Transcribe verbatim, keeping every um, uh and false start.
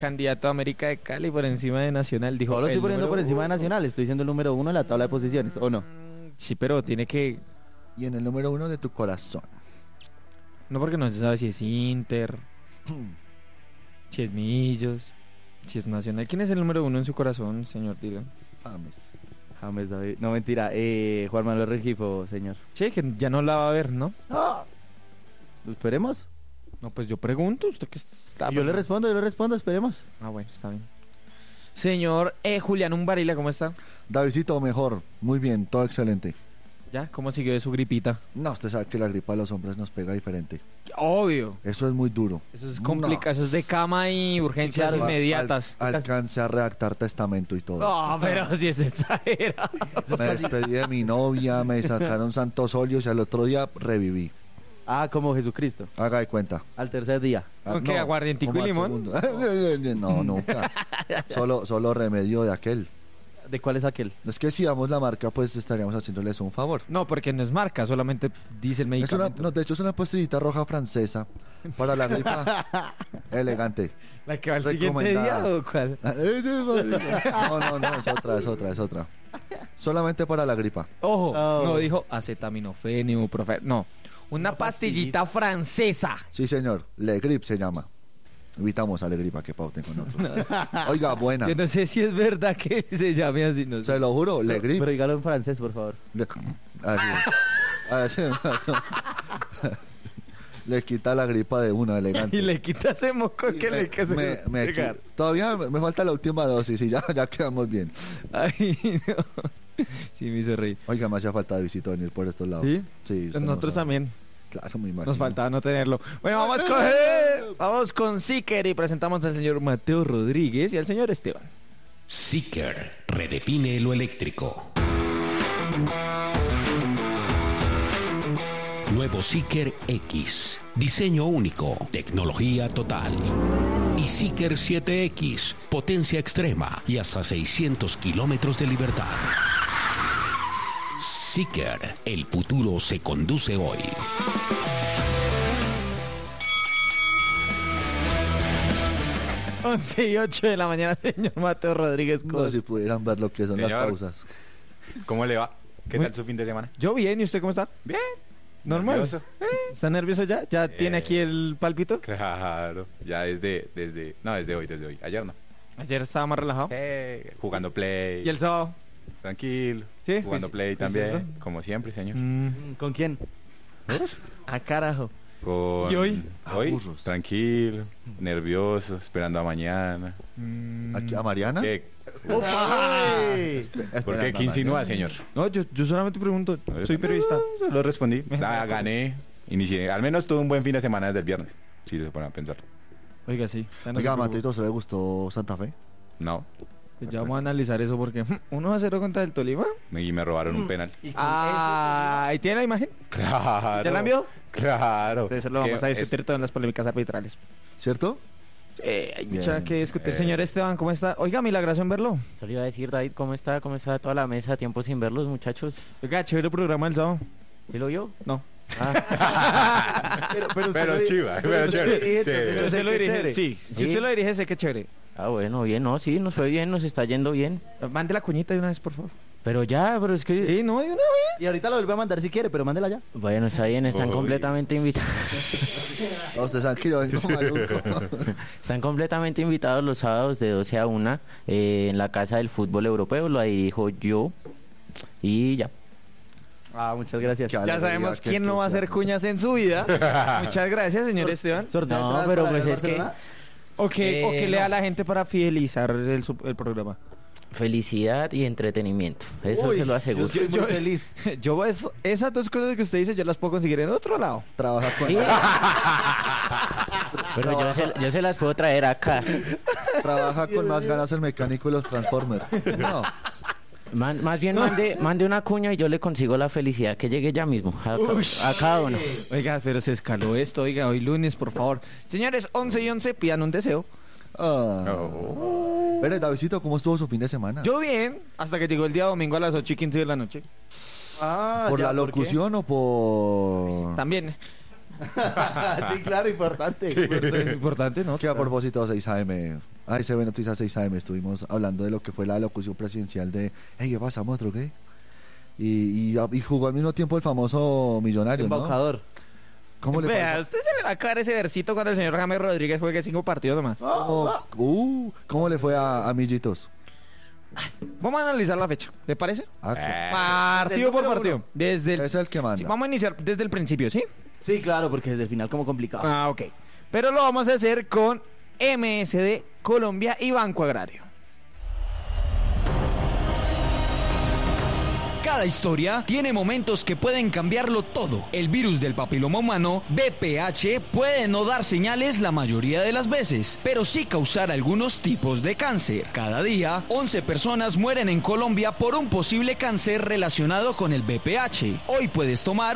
Candidato a América de Cali por encima de Nacional, dijo. No lo estoy el poniendo por número encima de uno. Nacional, estoy siendo el número uno en la tabla de posiciones, ¿o no? Sí, pero tiene que... Y en el número uno de tu corazón. No, porque no se sabe si es Inter, si es Millos, si es Nacional. ¿Quién es el número uno en su corazón, señor Dylan? James. James David. No, mentira. Eh, Juan Manuel Rengifo, señor. Sí, que ya no la va a ver, ¿no? ¿Esperemos? No, pues yo pregunto, usted que está... Yo le respondo, yo le respondo, esperemos. Ah, bueno, está bien. Señor eh, Julián Umbarila, ¿cómo está? Davidcito, mejor. Muy bien, todo excelente. ¿Ya? ¿Cómo siguió de su gripita? No, usted sabe que la gripa a los hombres nos pega diferente. Obvio. Eso es muy duro. Eso es complicado, eso es de cama y urgencias Claro, inmediatas. Al- alcancé a redactar testamento y todo. No, pero si es exagerado. Me despedí de mi novia, me sacaron santos óleos y al otro día reviví. Ah, como Jesucristo. Haga de cuenta. Al tercer día. Ah, ¿Con qué, aguardientico como y al limón? segundo. No, nunca. Solo, solo remedio de aquel. ¿De cuál es aquel? Es que si damos la marca, pues estaríamos haciéndoles un favor. No, porque no es marca, solamente dice el Es una, medicamento. no, de hecho es una pastillita roja francesa para la gripa. Elegante. ¿La que va al siguiente día Recomendada. o cuál? No, no, no, es otra, es otra, es otra. Solamente para la gripa. Ojo, Oh. no dijo acetaminofén, ibuprofeno, no. Una, pastillita, francesa. Sí, señor. Legrip se llama. Invitamos a Legrip a que pauten con nosotros. Oiga, buena. Yo no sé si es verdad que se llame así. No sé. Se lo juro, Legrip. Pero dígalo en francés, por favor. Le, así, así, así. Le quita la gripa de una, elegante. Y le quita ese moco que me, le que se me- le me pegar. qui- Todavía me, me falta la última dosis y ya, ya quedamos bien. Ay, no. Sí, me hizo reír. Oiga, me hacía falta visito venir por estos lados. ¿Sí? Sí. usted no Nosotros sabe. también. Claro, me imagino. Nos faltaba no tenerlo. Bueno, vamos con, vamos con Seeker y presentamos al señor Mateo Rodríguez y al señor Esteban. Seeker redefine lo eléctrico. Nuevo Seeker X. Diseño único, tecnología total. Y Seeker siete X. Potencia extrema y hasta seiscientos kilómetros de libertad. Seeker. El futuro se conduce hoy. once y ocho de la mañana, señor Mateo Rodríguez. No, Cos. si pudieran ver lo que son las Señor. pausas. ¿Cómo le va? ¿Qué Muy- tal su fin de semana? Yo bien, ¿y usted cómo está? Bien. Normal. Nervioso. ¿Está nervioso ya? ¿Ya tiene aquí el palpito? Claro, ya desde, desde, no, desde hoy, desde hoy. Ayer no. Ayer estaba más relajado. Eh, jugando play. ¿Y el sábado? Tranquilo. Sí, Jugando juici- play juicioso. también, como siempre, señor. Mm, ¿Con quién? a carajo. Con... ¿Y hoy? Hoy, Aburros. tranquilo, nervioso, esperando a mañana. Mm, Aquí a Mariana. ¿Qué? Ay. ¿Por qué? Esperando ¿Qué a insinúa, Mariana. señor? No, yo, yo solamente pregunto. Soy periodista. No, lo respondí. Ah, gané. Inicié. Al menos tuve un buen fin de semana desde el viernes. Si se ponen a pensar. Oiga, sí. ya no se Oiga, preocupe. Matito, ¿se le gustó Santa Fe? No. Pues ya vamos a analizar eso porque uno a cero contra el Tolima. Y me robaron un penal. Ah, ¿ahí tiene la imagen? Claro. ¿Ya la envió? Claro. Entonces eso lo vamos Que a discutir es- todo en las polémicas arbitrales. ¿Cierto? Eh, hay Bien. mucha que discutir. Eh. Señor Esteban, ¿cómo está? Oiga, milagroso en verlo. Eso le iba a decir, David, ¿cómo está? ¿Cómo está toda la mesa? Tiempo sin verlos, muchachos. Oiga, chévere el programa del sábado. ¿Sí lo vio? No. Ah, Pero, pero, usted Pero lo di- chiva, pero usted chévere. lo dirige, Sí. pero Pero sé usted lo que dirige. chévere. Sí, si Sí. usted lo dirige, sé que chévere. ah, bueno, bien, no, sí, nos fue bien, nos está yendo bien. Mande la cuñita de una vez, por favor. Pero ya, pero es que... Sí, no, de una vez. Y ahorita lo vuelve a mandar si quiere, pero mándela ya. Bueno, está bien, están Uy. completamente invitados. A usted sabe que yo vengo maluco. Están completamente invitados los sábados de doce a una eh, en la Casa del Fútbol Europeo, lo dirijo yo. Y ya. Ah, muchas gracias. Qué Ya alegría, sabemos qué quién no va a hacer entusiasmo. cuñas en su vida. Muchas gracias, señor Esteban. Sorteo de No, entradas pero para pues ver es que- Barcelona. O que, o Eh, que le da a no. la gente para fidelizar el, su- el programa. Felicidad y entretenimiento, eso Uy, se lo aseguro. Yo estoy muy feliz. Yo eso- esas dos cosas que usted dice, yo las puedo conseguir en otro lado. Trabaja con, Sí. Pero yo se, yo se las puedo traer acá. trabaja con más ganas el mecánico y los Transformers. No. Man- más bien mande, mande una cuña y yo le consigo la felicidad que llegue ya mismo a, ca- a cada uno. Oiga, pero se escaló esto, oiga, hoy lunes, por favor. Señores, once y once, pidan un deseo. Ah. No. Pero, Davidcito, ¿cómo estuvo su fin de semana? Yo bien, hasta que llegó el día domingo a las ocho y quince de la noche. Ah, ¿Por ya, la qué? locución o por...? También. Sí, claro, importante. Importante, ¿no? Que a propósito, seis a eme A S B Noticias seis A M estuvimos hablando de lo que fue la locución presidencial de hey, ¿qué pasa, monstruo, qué? Y, y, y jugó al mismo tiempo el famoso millonario, ¿no? Embaucador. ¿Cómo le Vea, fue? usted se le va a caer ese versito cuando el señor James Rodríguez juegue cinco partidos nomás. ¿Cómo, uh, ¿cómo le fue a, a Millitos? Vamos a analizar la fecha, ¿le parece? Ah, Eh. Partido por número partido. uno. Desde el... es el que manda. Sí, vamos a iniciar desde el principio, ¿sí? Sí, claro, porque desde el final como complicado. Ah, ok. Pero lo vamos a hacer con M S D, Colombia y Banco Agrario. Cada historia tiene momentos que pueden cambiarlo todo. El virus del papiloma humano, B P H, puede no dar señales la mayoría de las veces, pero sí causar algunos tipos de cáncer. Cada día, once personas mueren en Colombia por un posible cáncer relacionado con el B P H. Hoy puedes tomar